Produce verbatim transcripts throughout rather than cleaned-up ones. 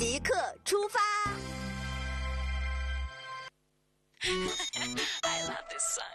即刻出发。 I love this song.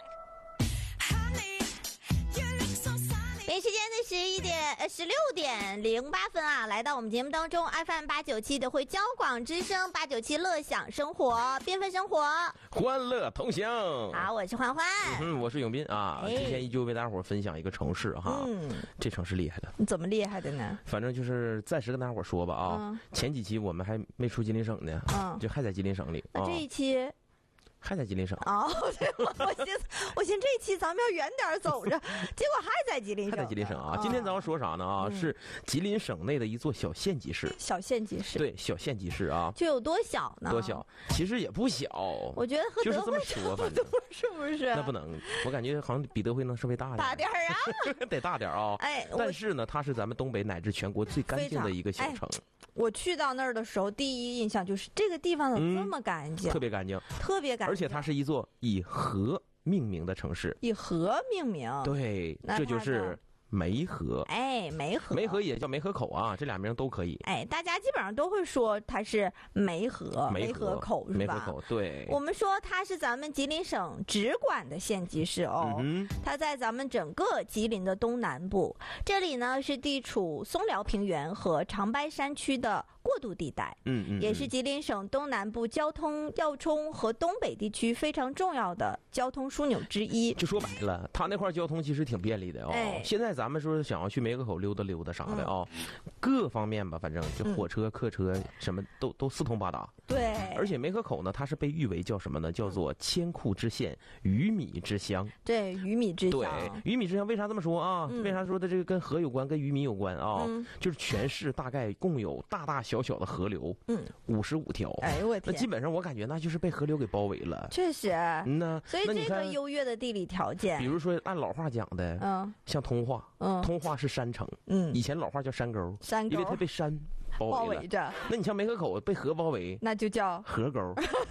北时间的十一点呃十六点零八分啊，来到我们节目当中 F M 八九七的会交广之声八九七乐享生活，缤纷生活， 欢乐同行。 好，我是欢欢， 嗯，我是永斌啊。 哎、 今天依旧为大伙分享一个城市哈， 嗯， 这城市厉害的。 怎么厉害的呢？ 反正就是暂时跟大伙说吧啊、嗯，前几期我们还没出吉林省呢，嗯，就还在吉林省里。 那这一期。啊还在吉林省哦，对，我我寻思，我寻思这一期咱们要远点走着，结果还在吉林省， 还在吉林省啊！哦、今天咱要说啥呢啊、嗯？是吉林省内的一座小县级市， 小县级市， 对，小县级市啊， 就有多小呢？ 多小？其实也不小， 我觉得和就是这么说，反正是不是？ 那不能，我感觉好像比德惠能稍微大点， 大点儿啊， 得大点啊！ 哎， 但是呢，它是咱们东北乃至全国最干净的一个小城。 哎我去到那儿的时候，第一印象就是这个地方怎么这么干净、 嗯，特别干净， 特别干净， 而且它是一座以河命名的城市， 以河命名， 对，这就是梅河。 哎，梅河， 梅河也叫梅河口啊，这俩名都可以。 哎，大家基本上都会说它是梅河， 梅河口是吧？ 梅河口，对。 我们说它是咱们吉林省直管的县级市哦， 嗯、 它在咱们整个吉林的东南部，这里呢是地处松辽平原和长白山区的过渡地带， 嗯嗯， 也是吉林省东南部交通要冲和东北地区非常重要的交通枢纽之一。 就说白了，它那块交通其实挺便利的哦。 哎、 现在咱们说想要去梅河口溜达溜达啥的哦、嗯，各方面吧，反正就火车、嗯、客车什么都都四通八达。 对， 而且梅河口呢，它是被誉为叫什么呢？叫做千库之县，鱼米之乡。 对，鱼米之乡。 对，鱼米之乡为啥这么说啊？嗯、为啥说的这个跟河有关，跟鱼米有关啊？ 嗯、 就是全市大概共有大大小小的河流，嗯，五十五条。 哎呦我天！ 那基本上我感觉那就是被河流给包围了。 确实， 嗯呐。 所以这个优越的地理条件， 比如说按老话讲的，嗯，像通化，嗯，通化是山城，嗯，以前老话叫山沟， 山沟， 因为它被山包围了。 包围着。 那你像梅河口被河包围， 那就叫河沟。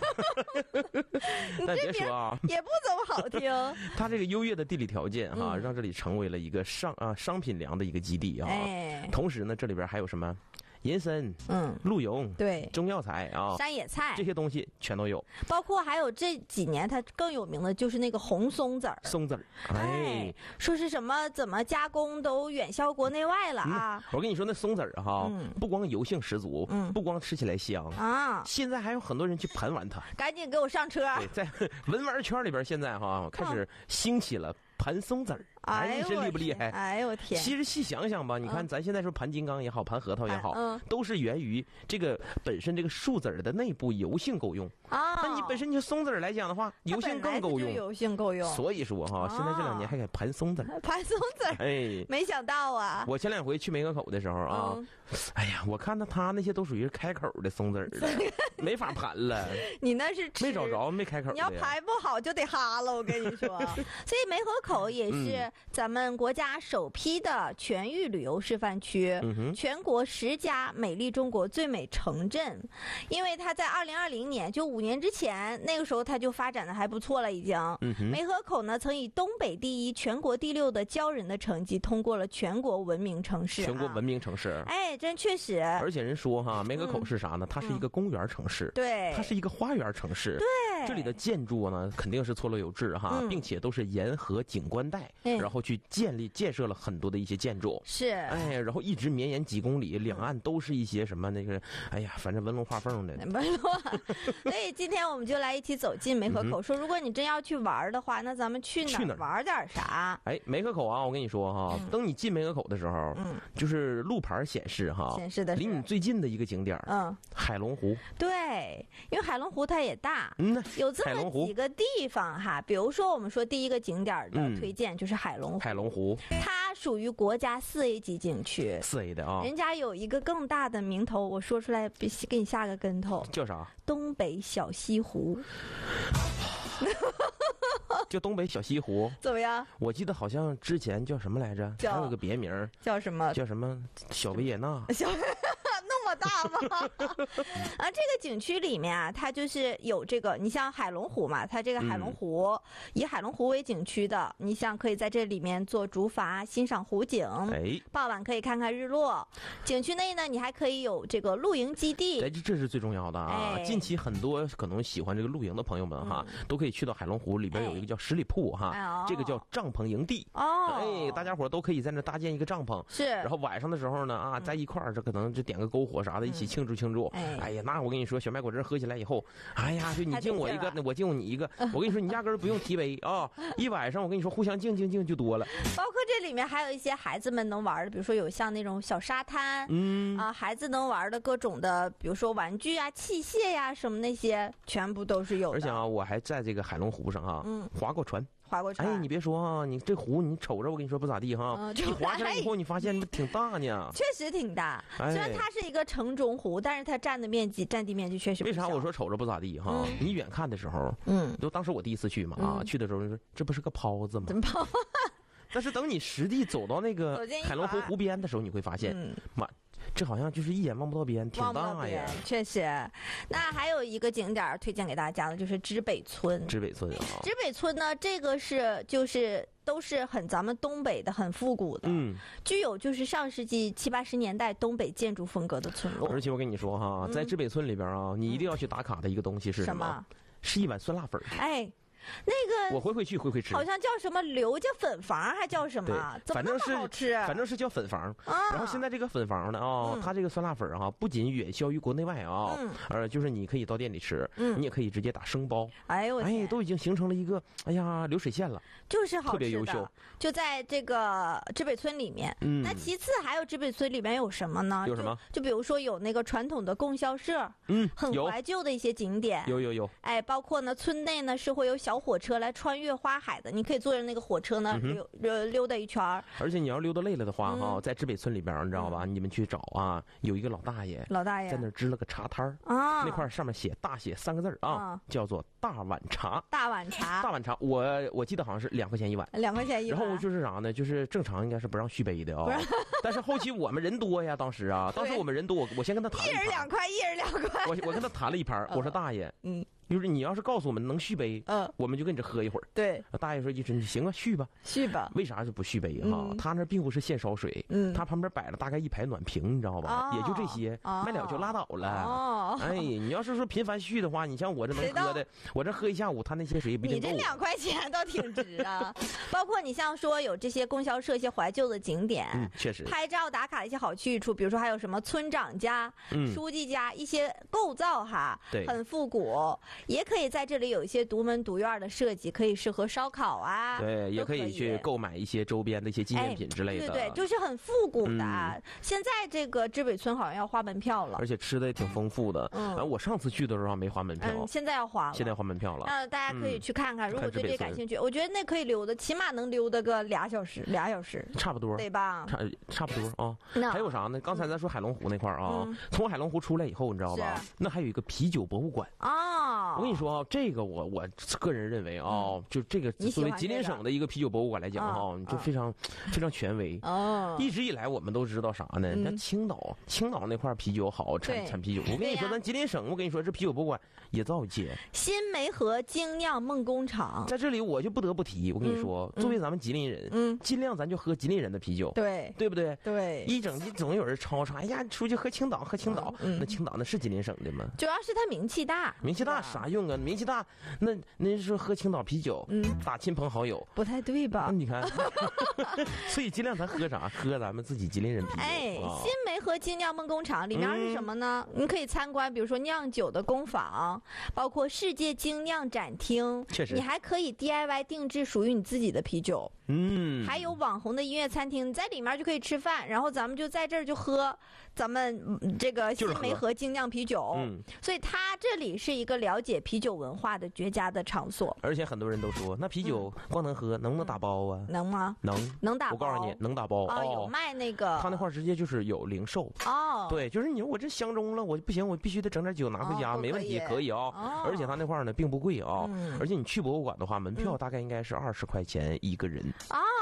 那别说啊， 也不怎么好听。 它这个优越的地理条件哈、啊嗯，让这里成为了一个商啊商品粮的一个基地啊。 哎， 同时呢，这里边还有什么？银参， 嗯， 鹿茸， 对， 中药材啊， 山野菜这些东西全都有， 包括还有这几年它更有名的就是那个红松子儿， 松子儿，哎， 哎，说是什么怎么加工都远销国内外了啊！ 嗯、我跟你说，那松子儿哈、嗯，不光油性十足，嗯，不光吃起来香啊， 现在还有很多人去盘玩它， 赶紧给我上车！ 对，在文玩圈里边，现在哈开始兴起了。盘松子儿， 哎， 这厉不厉害？ 哎呦我天！ 其实细想想吧，你看咱现在说盘金刚也好，盘核桃也好，嗯，都是源于这个本身这个树籽儿的内部油性够用啊。 那你本身就松子儿来讲的话，油性更够用， 油性够用。 所以说哈，现在这两年还给盘松子儿， 盘松子儿， 哎， 没想到啊！ 我前两回去梅河口的时候啊，嗯、哎呀，我看到他那些都属于开口的松子儿的，没法盘了。 你那是没找着，没开口。 你要排不好就得哈了，我跟你说。所以梅河口也是咱们国家首批的全域旅游示范区， 嗯、 全国十佳美丽中国最美城镇。因为它在二零二零年，就五年之前，那个时候它就发展的还不错了，已经。 嗯、 梅河口呢，曾以东北第一、全国第六的骄人的成绩，通过了全国文明城市、啊。 全国文明城市， 哎，真确实。 而且人说哈，梅河口是啥呢？它是一个公园城市， 嗯、对， 它是一个花园城市， 对， 这里的建筑呢肯定是错落有致哈， 嗯、 并且都是沿河景观带， 嗯、 然后去建立建设了很多的一些建筑， 是， 哎，然后一直绵延几公里，两岸都是一些什么那个，哎呀，反正纹龙画凤的。 纹龙，所以今天我们就来一起走进梅河口，嗯、说如果你真要去玩的话，那咱们去哪儿玩点啥？ 哎，梅河口啊，我跟你说哈，嗯、等你进梅河口的时候，嗯，就是路牌显示哈， 显示的离你最近的一个景点， 嗯， 海龙湖。 对，因为海龙湖它也大， 嗯， 有这么几个地方哈，比如说我们说第一个景点的推荐就是海龙湖， 海龙湖， 它属于国家四 A 级景区， 四 A 的啊， 人家有一个更大的名头，我说出来给给你下个跟头， 叫啥？ 东北小西湖。 就东北小西湖怎么样？ 我记得好像之前叫什么来着？还有个别名， 叫什么？ 叫什么？小维也纳。 小那么大吗？啊，这个景区里面啊，它就是有这个，你像海龙湖嘛，它这个海龙湖、嗯、以海龙湖为景区的，你像可以在这里面做竹筏，欣赏湖景，哎，傍晚可以看看日落。景区内呢，你还可以有这个露营基地， 哎，这是最重要的啊！哎、近期很多可能喜欢这个露营的朋友们哈，嗯、都可以去到海龙湖里边有一个叫十里铺哈，哎、这个叫帐篷营地哦，哎，大家伙都可以在那搭建一个帐篷， 是， 然后晚上的时候呢啊，在一块儿这可能就点个篝火啥的，一起庆祝庆祝。哎，哎呀，那我跟你说，小麦果汁喝起来以后，哎呀，就你敬我一个，我敬你一个，我跟你说，你压根儿不用提杯啊，一晚上我跟你说，互相敬敬敬就多了。 包括这里面还有一些孩子们能玩的，比如说有像那种小沙滩，嗯啊，孩子能玩的各种的，比如说玩具啊、器械呀、啊、什么那些，全部都是有的。 而且啊，我还在这个海龙湖上啊，嗯，划过船。 划过船， 哎，你别说啊，你这湖你瞅着，我跟你说不咋地哈。嗯、你划下来以后，你发现挺大呢。 确实挺大，哎、虽然它是一个城中湖，但是它占的面积、占地面积确实不小。 为啥我说瞅着不咋地哈？嗯、你远看的时候，嗯，就当时我第一次去嘛啊，嗯、去的时候就说这不是个泡子吗？ 怎么泡？ 但是等你实地走到那个海龙湖湖边的时候，你会发现，妈、嗯。这好像就是一眼望不到边，挺大呀。 确实，那还有一个景点推荐给大家的，就是知北村。 知北村啊， 知北村呢，这个是就是都是很咱们东北的，很复古的，嗯，具有就是上世纪七八十年代东北建筑风格的村落。 而且我跟你说哈，在知北村里边啊，嗯、你一定要去打卡的一个东西是什么？什么是一碗酸辣粉。 哎。那个我回回去回回吃， 好像叫什么刘家粉房还叫什么？ 反正是好吃， 反正是叫粉房。啊、然后现在这个粉房呢啊、哦嗯，它这个酸辣粉啊，不仅远销于国内外啊，嗯，呃，就是你可以到店里吃，嗯，你也可以直接打生包。 哎呦， 哎，都已经形成了一个哎呀流水线了， 就是好吃的， 特别优秀。 就在这个知北村里面，嗯，那其次还有知北村里面有什么呢？ 有什么？ 就, 就比如说有那个传统的供销社，嗯，很怀旧的一些景点， 有有有。 哎，包括呢，村内呢是会有小火车来穿越花海的，你可以坐着那个火车呢、嗯、溜溜溜达一圈。 而且你要溜达累了的话哈、嗯，在知北村里边你知道吧、嗯？你们去找啊，有一个老大爷， 老大爷在那支了个茶摊儿啊，那块上面写大写三个字啊、嗯，叫做大碗茶。 大碗茶， 大碗茶，我我记得好像是两块钱一碗， 两块钱一碗。 然后就是啥呢？就是正常应该是不让续杯的啊、哦，但是后期我们人多呀，当时啊，当时我们人多，我我先跟他谈了一盘， 一人两块，一人两块。 我我跟他谈了一盘，我说大爷，嗯。就是你要是告诉我们能续杯，嗯，我们就跟你这喝一会儿。 对， 大爷说一声行啊，续吧，续吧。 为啥就不续杯哈、嗯？他那并不是现烧水，嗯，他旁边摆了大概一排暖瓶，你知道吧？哦、也就这些，哦、卖了就拉倒了。哦，哎，你要是说频繁续的话，你像我这能喝的，我这喝一下午，他那些水不一定够。 你这两块钱倒挺值啊！包括你像说有这些供销社、一些怀旧的景点， 嗯，确实， 拍照打卡的一些好去处，比如说还有什么村长家、嗯、书记家，一些构造哈， 对， 很复古，也可以在这。这里有一些独门独院的设计，可以适合烧烤啊， 对，也可以去购买一些周边的一些纪念品之类的， 哎、对对，就是很复古的、嗯。现在这个知北村好像要花门票了， 而且吃的也挺丰富的。嗯，我上次去的时候没花门票， 嗯，现在要花了， 现在要花门票了。 那大家可以去看看，嗯、如果对这感兴趣，我觉得那可以溜达，起码能溜达个俩小时，俩小时， 差不多， 对吧？ 差差不多啊。还有啥呢？刚才咱说海龙湖那块啊、嗯，从海龙湖出来以后，你知道吧？那还有一个啤酒博物馆啊。 我跟你说啊，这个我我。个人认为啊、哦，就这个作为吉林省的一个啤酒博物馆来讲哈，就非常非常权威。哦，一直以来我们都知道啥呢？那青岛，青岛那块啤酒好，产产啤酒。我跟你说，咱吉林省，我跟你说，这啤酒博物馆也造一届。 新梅河精酿梦工厂， 在这里我就不得不提，我跟你说，作为咱们吉林人，嗯，尽量咱就喝吉林人的啤酒， 对， 对不对？ 对， 一整就总有人吵吵，哎呀，出去喝青岛，喝青岛，那青岛那是吉林省的吗？ 主要是它名气大， 名气大啥用啊？名气大，那那说喝青岛啤酒，嗯，打亲朋好友， 不太对吧？ 你看，所以尽量咱喝啥？喝咱们自己吉林人啤酒。 哎，哦、新梅河精酿梦工厂里面是什么呢？嗯、你可以参观，比如说酿酒的工坊，包括世界精酿展厅。 确实， 你还可以 D I Y 定制属于你自己的啤酒。 嗯， 还有网红的音乐餐厅，你在里面就可以吃饭，然后咱们就在这儿就喝咱们这个新梅河精酿啤酒。嗯，所以它这里是一个了解啤酒文化的绝佳的场所。 而且很多人都说，那啤酒光能喝，能不能打包啊？ 能吗？ 能， 能打包。 我告诉你，能打包啊、哦，有卖那个。 他那块直接就是有零售哦。对，就是你说我这相中了，我不行，我必须得整点酒拿回家，哦、没问题，可以啊、哦哦。而且他那块呢并不贵啊、哦嗯，而且你去博物馆的话，门票大概应该是二十块钱一个人。 哦，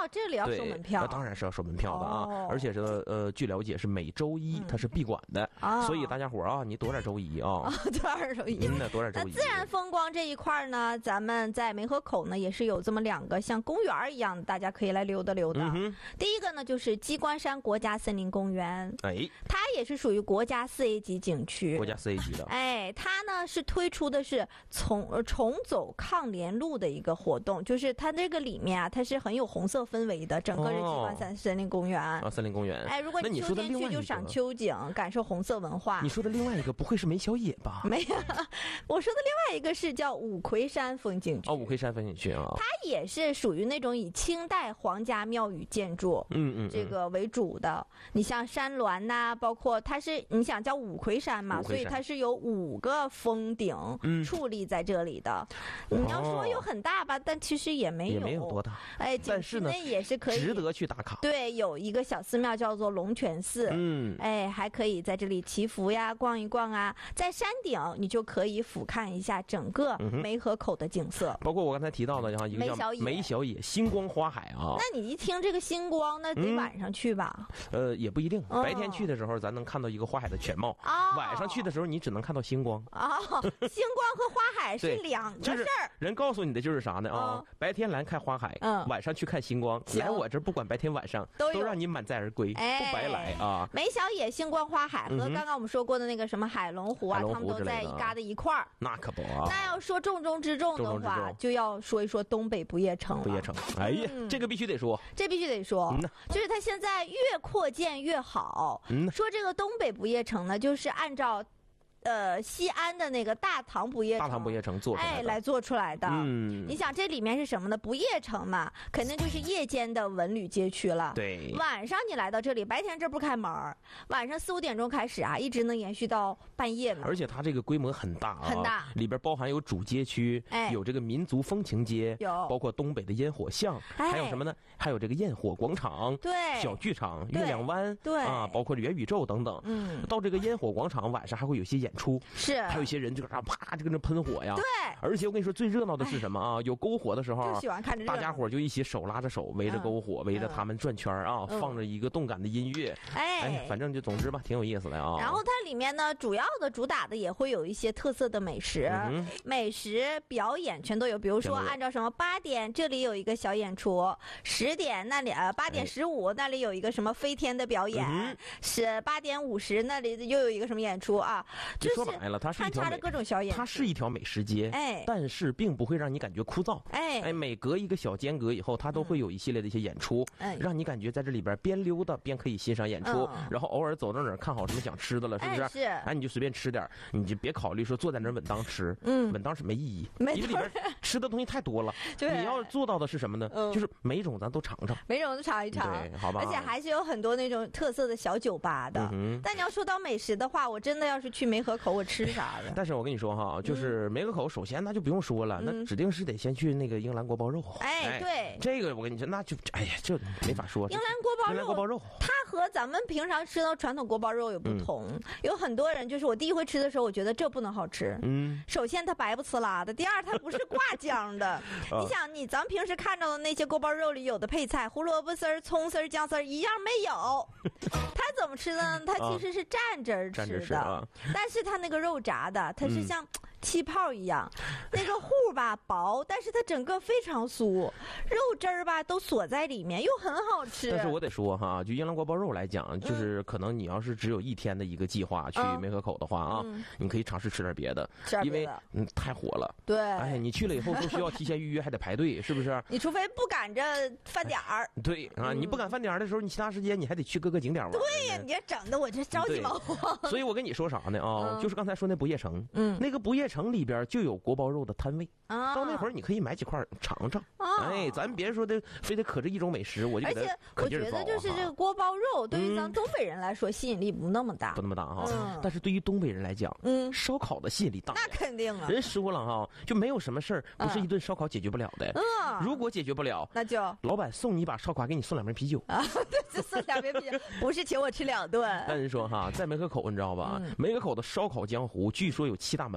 这里要收门票， 当然是要收门票的啊！哦、而且是呃，据了解是每周一它是闭馆的，嗯、所以大家伙啊，你躲点周一啊， 哦、多点周一， 真的躲点周一。 那自然风光这一块呢，咱们在梅河口呢也是有这么两个像公园一样的，大家可以来溜达溜达。嗯、第一个呢就是鸡冠山国家森林公园，哎，它也是属于国家四 A 级景区， 国家四 A 级的。 哎，它呢是推出的是从重走抗联路的一个活动，就是它这个里面啊，它是很有红色氛围的，整个是鸡冠山森林公园啊、 哦，森林公园。 哎，如果你秋天去就赏秋景，感受红色文化。 你说的另外一个不会是梅小野吧？ 没有，我说的另外一个是叫五魁山风景区。 哦，五魁山风景区啊， 它也是属于那种以清代皇家庙宇建筑，嗯嗯，这个为主的。你像山峦呐、啊，包括它是你想叫五魁山嘛，所以它是有五个峰顶矗立在这里的。嗯、你要说有很大吧，但其实也没有， 也没有多大。 哎，但是呢，也是可以值得去打卡。 对，有一个小寺庙叫做龙泉寺，嗯，哎，还可以在这里祈福呀、逛一逛啊。在山顶，你就可以俯瞰一下整个梅河口的景色， 嗯、包括我刚才提到的，然后一个叫梅小野星光花海啊。 那你一听这个星光，那得晚上去吧？ 嗯、呃，也不一定。白天去的时候，咱能看到一个花海的全貌；哦、晚上去的时候，你只能看到星光。 哦，星光和花海是两个事儿、就是。 人告诉你的就是啥呢？啊、哦，白天来看花海，嗯，晚上去看星光。来我这不管白天晚上，都都让你满载而归，哎、不白来啊！ 梅小野星光花海和刚刚我们说过的那个什么海龙湖啊， 嗯、 他们都在一嘎的一块儿。 那可不啊！ 那要说重中之重的话，就要说一说东北不夜城了。 不夜城，哎呀，嗯、这个必须得说， 这必须得说，嗯、就是它现在越扩建越好。嗯、说这个东北不夜城呢，就是按照。呃，西安的那个大唐不夜城， 大唐不夜城做出来的， 哎，来做出来的。嗯，你想这里面是什么呢？不夜城嘛，肯定就是夜间的文旅街区了。 对， 晚上你来到这里，白天这不开门，晚上四五点钟开始啊，一直能延续到半夜呢。 而且它这个规模很大啊， 很大， 里边包含有主街区，哎，有这个民族风情街， 有包括东北的烟火巷，哎、还有什么呢？还有这个焰火广场， 对， 小剧场、月亮湾， 对啊，包括元宇宙等等。嗯，到这个烟火广场晚上还会有些演出， 是。 还有一些人就啊啪就跟着喷火呀， 对， 而且我跟你说最热闹的是什么啊？有篝火的时候， 就喜欢看着大家伙就一起手拉着手围着篝火，围着他们转圈啊，放着一个动感的音乐，哎，反正就总之吧，挺有意思的啊。 然后它里面呢，主要的主打的也会有一些特色的美食、美食表演全都有，比如说按照什么八点这里有一个小演出，十点那里呃八点十五那里有一个什么飞天的表演，是八点五十那里又有一个什么演出啊？ 就说白了，它是。 穿插着各种小演出， 它是一条美食街，哎，但是并不会让你感觉枯燥，哎哎，每隔一个小间隔以后，它都会有一系列的一些演出，哎，让你感觉在这里边边溜达边可以欣赏演出，嗯、然后偶尔走到哪儿看好什么想吃的了，是不是？ 哎，是哎，你就随便吃点，你就别考虑说坐在那儿稳当吃，嗯，稳当是没意义，因为里边吃的东西太多了。你要做到的是什么呢？嗯、就是每种咱都尝尝， 每种都尝一尝， 对，好吧。 而且还是有很多那种特色的小酒吧的。嗯、但你要说到美食的话，我真的要是去梅河口，我吃啥？ 但是我跟你说哈，就是梅河口，首先那就不用说了，嗯、那指定是得先去那个英兰锅包肉。 哎，对， 这个我跟你说，那就哎呀，这没法说。 英兰锅包肉， 英兰锅包肉， 它和咱们平常吃的传统锅包肉有不同。嗯、有很多人就是我第一回吃的时候，我觉得这不能好吃。嗯，首先它白不呲啦的，第二它不是挂浆的。你想，你咱们平时看到的那些锅包肉里有的配菜，胡萝卜丝儿、葱丝儿、姜丝儿一样没有。它怎么吃呢？它其实是蘸汁儿吃的，啊、但是它那个肉炸的，它是像气泡一样，嗯、那个糊吧薄，但是它整个非常酥，肉汁儿吧都锁在里面，又很好吃。 但是我得说哈，就英兰锅包肉来讲，就是可能你要是只有一天的一个计划去梅河口的话啊，嗯、你可以尝试吃点别的，因为嗯太火了。 对， 哎，你去了以后都需要提前预约，还得排队，是不是？ 你除非不赶着饭点儿。 对啊，你不赶饭点儿的时候，你其他时间你还得去各个景点玩。 对呀，你这整的我这着急忙慌。 所以我跟你说啥呢啊？就是刚才说那不夜城，嗯，那个不夜城里边就有锅包肉的摊位，到那会儿你可以买几块尝尝。哎，咱别说的非得可着一种美食，我就给它可劲儿造。 而且我觉得就是这个锅包肉对于咱东北人来说吸引力不那么大， 不那么大哈。但是对于东北人来讲，嗯，烧烤的吸引力大。 那肯定啊， 人说了哈，就没有什么事儿不是一顿烧烤解决不了的。嗯，如果解决不了， 那就老板送你一把烧烤，给你送两瓶啤酒啊，对，送两瓶啤酒，不是请我吃两顿。 但是说哈，在梅河口你知道吧？梅河口的烧烤江湖据说有七大门派，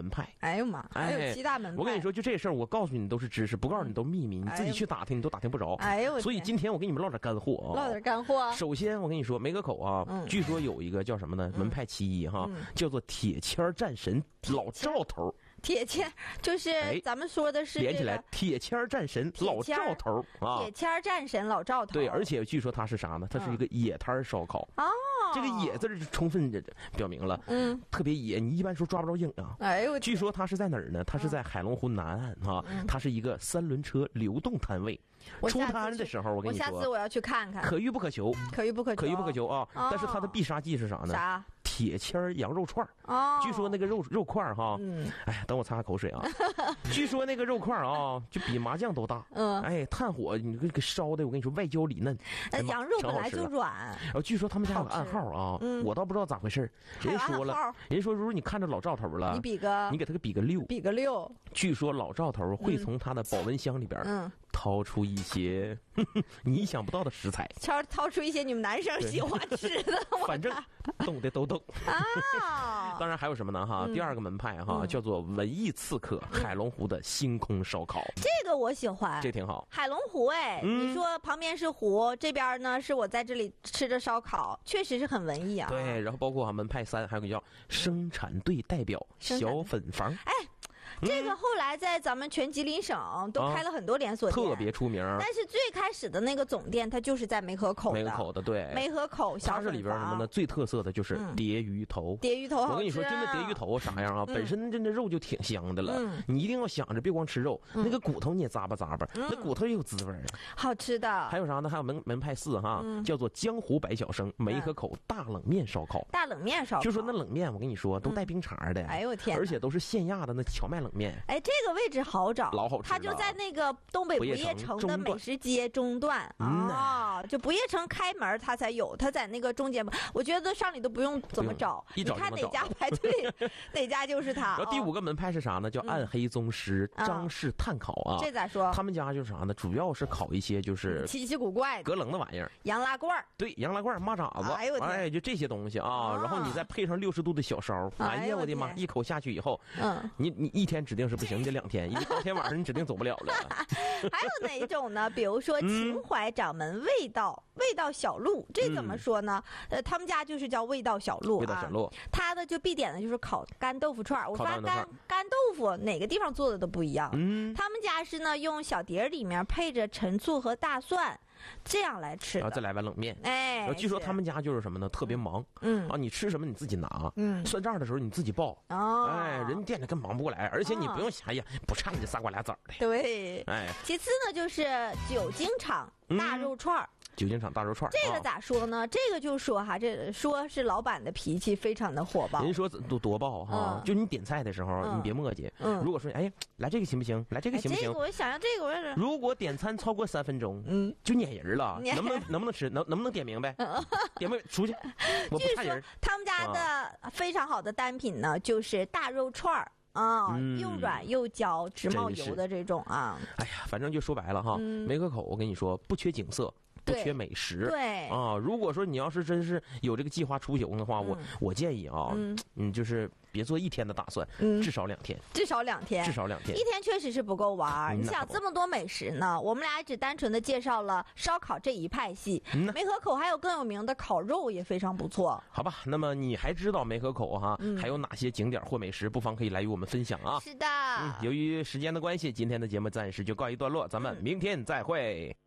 哎呦妈，还有七大门派。 我跟你说，就这事儿，我告诉你都是知识，不告诉你都秘密，你自己去打听，你都打听不着。 哎呦， 所以今天我给你们唠点干货啊，唠点干货。 首先我跟你说，梅河口啊，据说有一个叫什么呢？门派其一哈，叫做铁签战神老赵头。 铁签就是咱们说的是连起来，铁签战神老赵头啊， 铁签战神老赵头。 对，而且据说他是啥呢？他是一个野摊烧烤哦。这个野字充分表明了，嗯，特别野，你一般说抓不着影啊。 哎呦， 据说他是在哪儿呢？他是在海龙湖南岸啊，他是一个三轮车流动摊位。出摊的时候，我跟你说， 我下次我要去看看， 可遇不可求， 可遇不可求， 可遇不可求啊！但是他的必杀技是啥呢？ 啥？ 铁签羊肉串哦，据说那个肉肉块哈，嗯，哎呀，等我擦下口水啊。据说那个肉块啊，就比麻酱都大，嗯，哎，炭火你给给烧的，我跟你说外焦里嫩。 哎，羊肉本来就软。 然后据说他们家有个暗号啊，我倒不知道咋回事，人说了，人说如果你看着老赵头了， 你比个， 你给他个比个六， 比个六。 据说老赵头会从他的保温箱里边，嗯。掏出一些呵呵你意想不到的食材， 掏掏出一些你们男生喜欢吃的， 反正懂的都懂啊。当然还有什么呢？哈，嗯、第二个门派哈、嗯、叫做文艺刺客海龙湖的星空烧烤， 这个我喜欢， 这挺好。 海龙湖哎，嗯、你说旁边是湖，这边呢是我在这里吃着烧烤，确实是很文艺啊。 对，然后包括哈门派三还有个叫生产队代表小粉房， 哎。这个后来在咱们全吉林省都开了很多连锁店， 特别出名。 但是最开始的那个总店，它就是在梅河口的。 梅河口的，对。 梅河口小粉房。 它这里边什么呢？最特色的就是蝶鱼头。 蝶鱼头好吃。 我跟你说，真的蝶鱼头啥样啊？本身真的肉就挺香的了，你一定要想着别光吃肉，那个骨头你也咂巴咂巴，那骨头也有滋味啊。 好吃的。 还有啥呢？还有门门派四哈，叫做江湖百晓生梅河口大冷面烧烤。 大冷面烧烤。 就说那冷面，我跟你说都带冰碴的。 哎呦我天！ 而且都是现压的那荞麦冷面。 哎，这个位置好找， 老好吃了。 它就在那个东北不夜城的美食街中段啊，就不夜城开门它才有，它在那个中间。我觉得上里都不用怎么找， 你看哪家排队，哪家就是它。 然后第五个门派是啥呢？叫暗黑宗师张氏炭烤啊。 这咋说？ 他们家就是啥呢？主要是烤一些就是奇奇古怪、 隔冷的玩意儿， 羊拉罐。 对，羊拉罐、蚂蚱子，哎呦哎，就这些东西啊。然后你再配上六十度的小烧，哎呀我的妈！一口下去以后，嗯，你你一天指定是不行，你得两天，因为当天晚上你指定走不了了。 还有哪一种呢？比如说秦淮掌门味道、嗯、味道小路，这怎么说呢？嗯、呃，他们家就是叫味道小路啊。 味道小路， 他的就必点的就是烤干豆腐串。我发现干干豆腐哪个地方做的都不一样。嗯，他们家是呢用小碟里面配着陈醋和大蒜。这样来吃， 然后再来碗冷面。 哎， 然后据说他们家就是什么呢？特别忙，嗯啊，你吃什么你自己拿，嗯，算账的时候你自己报。哦，哎，人店里根本忙不过来，而且你不用想，哎呀，不差你这仨瓜俩枣的。 对， 哎， 其次呢就是酒精厂大肉串儿。 酒精厂大肉串， 这个咋说呢？这个就说哈，这说是老板的脾气非常的火爆。 人说多多爆哈，就你点菜的时候，你别磨叽。嗯，如果说哎，来这个行不行？来这个行不行？ 这个我想要这个，我也是。 如果点餐超过三分钟，嗯，就撵人了。能不能能不能吃？能能不能点明白？点明白出去，我不看人。 他们家的非常好的单品呢，就是大肉串儿。啊，又软又焦，直冒油的这种啊！ 哎呀，反正就说白了哈，梅河口我跟你说，不缺景色，不缺美食， 对啊。如果说你要是真是有这个计划出行的话，我我建议啊，嗯，就是别做一天的打算，至少两天， 至少两天， 至少两天， 一天确实是不够玩。你想这么多美食呢？我们俩只单纯的介绍了烧烤这一派系，梅河口还有更有名的烤肉也非常不错。 好吧，那么你还知道梅河口哈还有哪些景点或美食？不妨可以来与我们分享啊。 是的， 由于时间的关系，今天的节目暂时就告一段落，咱们明天再会。